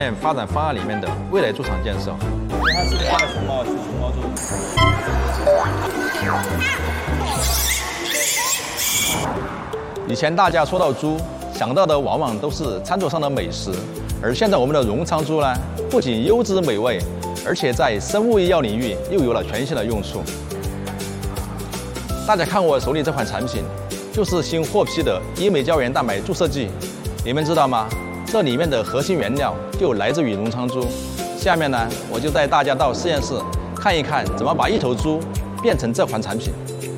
发展方案里面的未来猪场建设。 它是换了熊猫猪，熊猫猪。 以前大家说到猪，想到的往往都是餐桌上的美食，而现在我们的荣昌猪呢，不仅优质美味，而且在生物医药领域又有了全新的用处。大家看我手里这款产品，就是新获批的医美胶原蛋白注射剂，你们知道吗？这里面的核心原料就来自于荣昌猪。下面呢，我就带大家到实验室看一看，怎么把一头猪变成这款产品。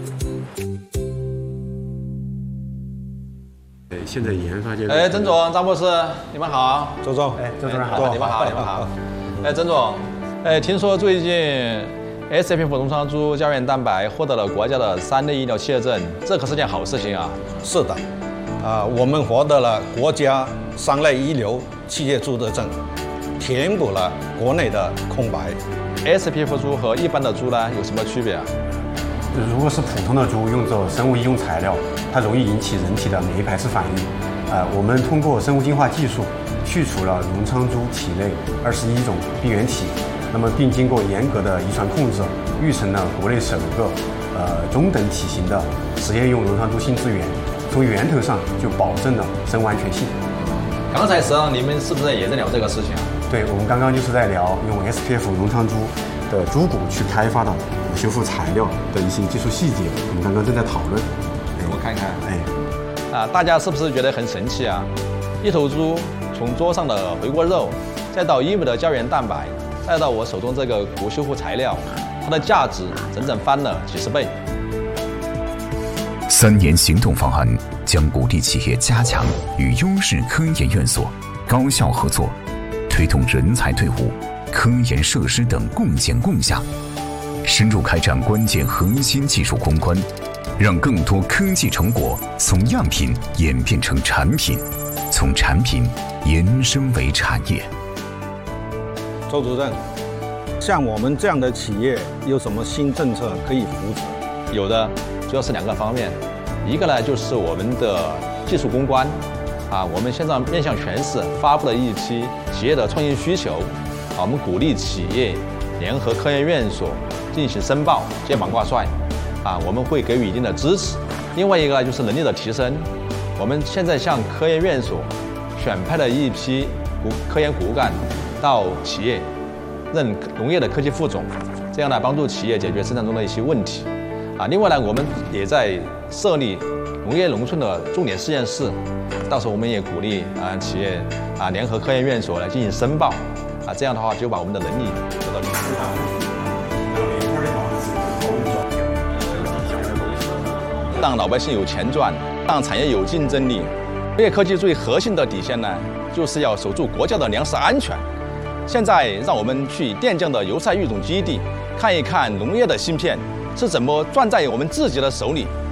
现在研发阶段。 曾总、张博士，你们好。 周总， 周主任好。你们好，你们好。曾总，听说最近 SPF 荣昌猪胶原蛋白获得了国家的3类医疗企业证，这可是件好事情啊。 是的，我们获得了国家3类医疗企业注册证，填补了国内的空白。 SPF 猪和一般的猪呢有什么区别啊？ 如果是普通的猪用作生物医用材料，它容易引起人体的免疫排斥反应。我们通过生物净化技术去除了荣昌猪体内21种病原体，那么并经过严格的遗传控制，育成了国内首个中等体型的实验用荣昌猪新资源，从源头上就保证了生物安全性。 刚才实际上你们是不是也在聊这个事情啊？ 对，我们刚刚就是在聊用 SPF 荣昌猪的猪骨去开发的修复材料的一些技术细节，我们刚刚正在讨论。 我看看，大家是不是觉得很神奇啊？一头猪从桌上的回锅肉，再到医美的胶原蛋白，再到我手中这个骨修复材料，它的价值整整翻了几10倍。 3年行动方案将鼓励企业加强与优势科研院所高效合作，推动人才队伍、科研设施等共建共享，深入开展关键核心技术攻关，让更多科技成果从样品演变成产品，从产品延伸为产业。 周主任，像我们这样的企业有什么新政策可以扶持？ 有的，主要是2个方面，一个呢就是我们的技术攻关，我们现在面向全市发布了一批企业的创新需求，我们鼓励企业联合科研院所进行申报、接榜挂帅，我们会给予一定的支持。另外一个呢就是能力的提升，我们现在向科研院所选派了一批科研骨干到企业任农业的科技副总，这样呢帮助企业解决生产中的一些问题。另外呢，我们也在设立农业农村的重点试验室，到时候我们也鼓励企业联合科研院所来进行申报，这样的话就把我们的能力得到提升。让老百姓有钱赚，让产业有竞争力。农业科技最核心的底线呢，就是要守住国家的粮食安全。现在让我们去垫江的油菜育种基地看一看农业的芯片是怎么攥在我们自己的手里。